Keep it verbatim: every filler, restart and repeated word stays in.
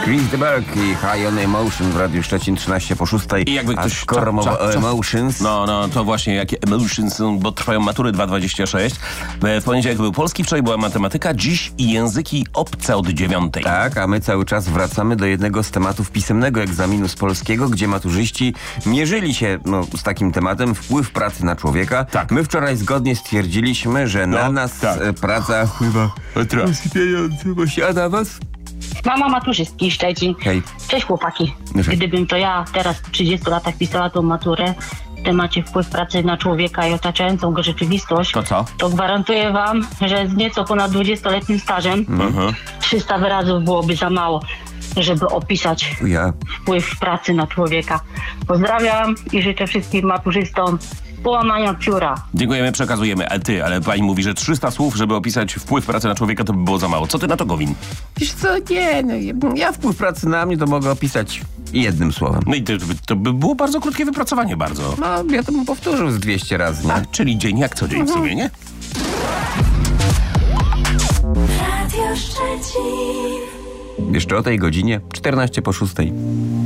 Chris de Burgh i High on Emotion w Radiu Szczecin trzynaście po szóstej. I jakby ktoś... A skoro mowa o Emotions... No, no, to właśnie jakie Emotions, bo trwają matury dwa dwadzieścia sześć. W poniedziałek był polski, wczoraj była matematyka, dziś i języki obce od dziewiątej. Tak, a my cały czas wracamy do jednego z tematów pisemnego egzaminu z polskiego, gdzie maturzyści mierzyli się no, z takim tematem wpływ pracy na człowieka. Tak. My wczoraj zgodnie stwierdziliśmy, że no, na nas tak. e, praca wpływa pieniądze, a na was? Mama maturzystki Szczecin. Hej. Cześć chłopaki. Cześć. Gdybym to ja teraz w trzydziestu latach pisała tą maturę w temacie wpływ pracy na człowieka i otaczającą go rzeczywistość, To co? to gwarantuję wam, że z nieco ponad dwudziestoletnim stażem Mhm. trzysta wyrazów byłoby za mało, żeby opisać Ja. wpływ pracy na człowieka. Pozdrawiam i życzę wszystkim maturzystom połamania pióra. Dziękujemy, przekazujemy. A ty, ale pani mówi, że trzysta słów, żeby opisać wpływ pracy na człowieka, to by było za mało. Co ty na to, Gowin? Wiesz co, nie, no, ja wpływ pracy na mnie to mogę opisać jednym słowem. No i to, to by było bardzo krótkie wypracowanie, bardzo. No, ja to bym powtórzył z dwieście razy, nie? Tak, czyli dzień jak co dzień w sumie, nie? Radio Szczecin. Jeszcze o tej godzinie czternaście po szóstej.